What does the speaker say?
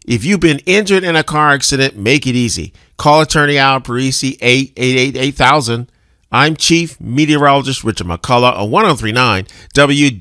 If you've been injured in a car accident, make it easy. Call attorney Al Parisi, 888-8000. I'm Chief Meteorologist Richard McCullough on 1039